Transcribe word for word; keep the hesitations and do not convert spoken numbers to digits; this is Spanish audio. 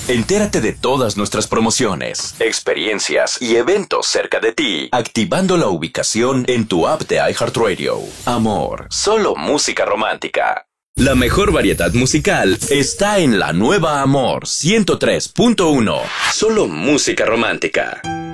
Entérate de todas nuestras promociones, experiencias y eventos cerca de ti, activando la ubicación en tu app de iHeartRadio. Amor, solo música romántica. La mejor variedad musical está en la nueva Amor ciento tres punto uno. Solo música romántica.